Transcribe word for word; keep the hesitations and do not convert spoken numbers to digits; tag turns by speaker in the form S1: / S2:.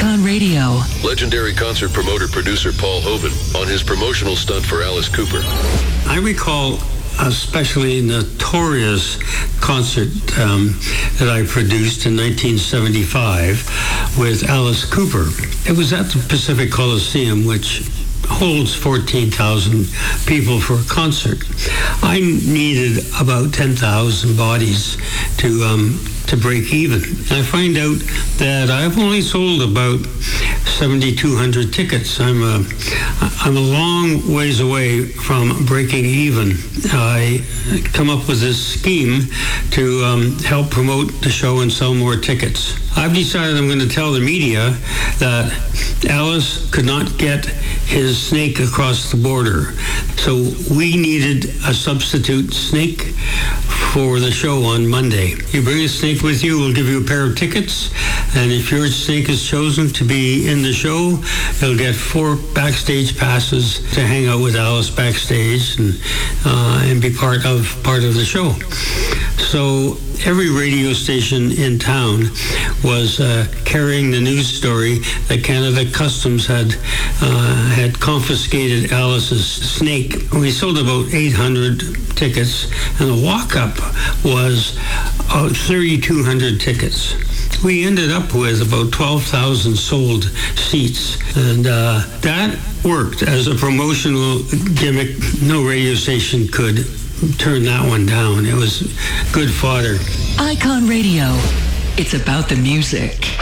S1: Icon Radio.
S2: Legendary concert promoter-producer Paul Hoban on his promotional stunt for Alice Cooper.
S3: I recall a especially notorious concert um, that I produced in nineteen seventy-five with Alice Cooper. It was at the Pacific Coliseum, which holds fourteen thousand people for a concert. I needed about ten thousand bodies to um, to break even. And I find out that I've only sold about seventy-two hundred tickets. I'm a, I'm a long ways away from breaking even. I come up with this scheme to um, help promote the show and sell more tickets. I've decided I'm going to tell the media that Alice could not get his snake across the border. So we needed a substitute snake for the show on Monday. You bring a snake with you, we'll give you a pair of tickets, and if your snake is chosen to be in the show, you'll get four backstage passes to hang out with Alice backstage and uh, and be part of part of the show. So every radio station in town was uh, carrying the news story that Canada Customs had uh, had confiscated Alice's snake. We sold about eight hundred tickets, and the walk-up was uh, thirty-two hundred tickets. We ended up with about twelve thousand sold seats, and uh, that worked as a promotional gimmick. No radio station could turn that one down. It was good fodder.
S1: Icon Radio. It's about the music.